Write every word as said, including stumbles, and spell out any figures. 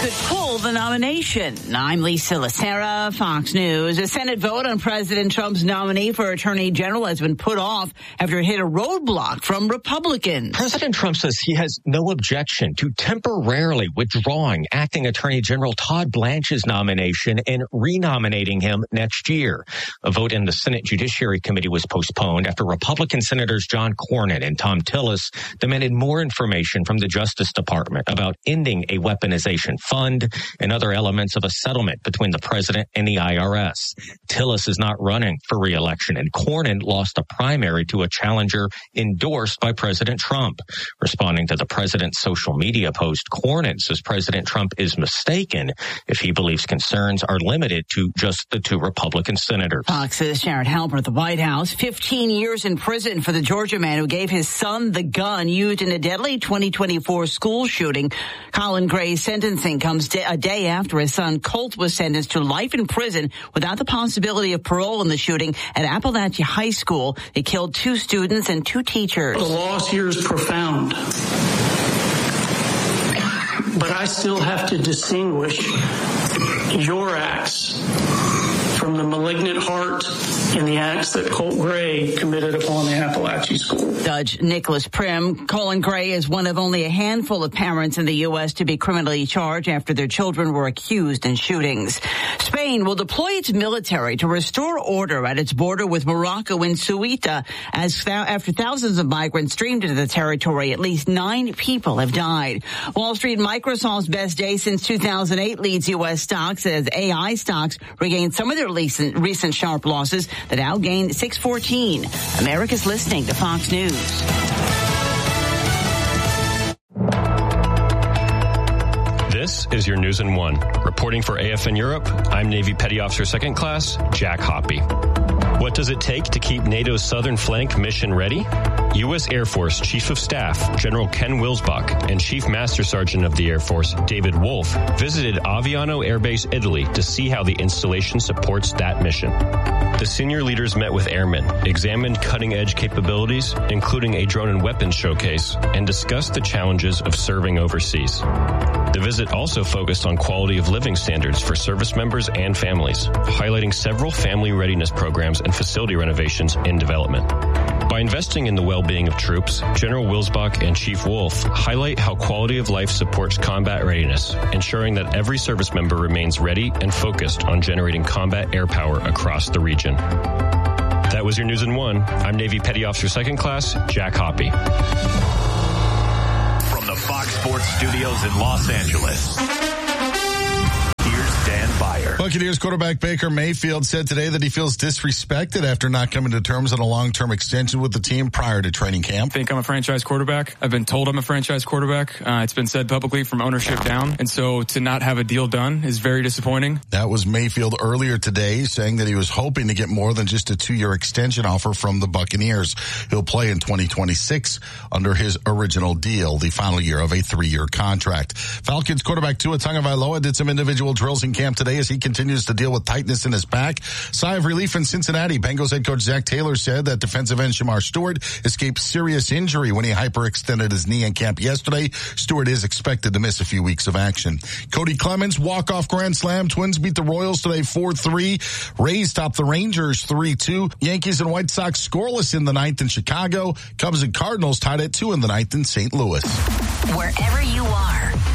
could pull the nomination. I'm Lisa Lacera, Fox News. A Senate vote on President Trump's nominee for Attorney General has been put off after it hit a roadblock from Republicans. President Trump says he has no objection to temporarily withdrawing acting Attorney General Todd Blanche's nomination and renominating him next year. A vote in the Senate Judiciary Committee was postponed after Republican Senators John Cornyn and Thom Tillis demanded more information from the Justice Department about ending a weaponization fund and other elements of a settlement between the president and the I R S. Tillis is not running for re-election, and Cornyn lost a primary to a challenger endorsed by President Trump. Responding to the president's social media post, Cornyn says President Trump is mistaken if he believes concerns are limited to just the two Republican senators. Fox's Jared Halper at the White House. fifteen years in prison for the Georgia man who gave his son the gun used in a deadly twenty twenty-four school shooting. Colin Gray's sentencing comes a day after his son Colt was sentenced to life in prison without the possibility of parole in the shooting at Appalachia High School. It killed two students and two teachers. The loss here is profound, but I still have to distinguish your acts from the malignant heart and the acts that Colt Gray committed upon the Appalachia School. Judge Nicholas Prim, Colin Gray is one of only a handful of parents in the U S to be criminally charged after their children were accused in shootings. Spain will deploy its military to restore order at its border with Morocco in Ceuta. As th- after thousands of migrants streamed into the territory, at least nine people have died. Wall Street, Microsoft's best day since two thousand eight leads U S stocks as A I stocks regained some of their recent, recent sharp losses. The Dow gained six fourteen. America's listening to Fox News. This is your News in One. Reporting for A F N Europe, I'm Navy Petty Officer Second Class Jack Hoppy. What does it take to keep NATO's southern flank mission ready? U S Air Force Chief of Staff General Ken Wilsbach and Chief Master Sergeant of the Air Force David Wolf visited Aviano Air Base, Italy to see how the installation supports that mission. The senior leaders met with airmen, examined cutting-edge capabilities, including a drone and weapons showcase, and discussed the challenges of serving overseas. The visit also focused on quality of living standards for service members and families, highlighting several family readiness programs and facility renovations in development. By investing in the well-being of troops, General Wilsbach and Chief Wolf highlight how quality of life supports combat readiness, ensuring that every service member remains ready and focused on generating combat air power across the region. That was your News in One. I'm Navy Petty Officer Second Class Jack Hoppy. From the Fox Sports Studios in Los Angeles, here's Dan Byer. Buccaneers quarterback Baker Mayfield said today that he feels disrespected after not coming to terms on a long-term extension with the team prior to training camp. I think I'm a franchise quarterback. I've been told I'm a franchise quarterback. Uh, it's been said publicly from ownership down. And so to not have a deal done is very disappointing. That was Mayfield earlier today, saying that he was hoping to get more than just a two-year extension offer from the Buccaneers. He'll play in twenty twenty-six under his original deal, the final year of a three-year contract. Falcons quarterback Tua Tagovailoa did some individual drills in camp today as he continues to deal with tightness in his back. Sigh of relief in Cincinnati. Bengals head coach Zach Taylor said that defensive end Shamar Stewart escaped serious injury when he hyperextended his knee in camp yesterday. Stewart is expected to miss a few weeks of action. Cody Clemens, walk-off grand slam. Twins beat the Royals today four three. Rays top the Rangers three two. Yankees and White Sox scoreless in the ninth in Chicago. Cubs and Cardinals tied at two in the ninth in Saint Louis. Wherever you are,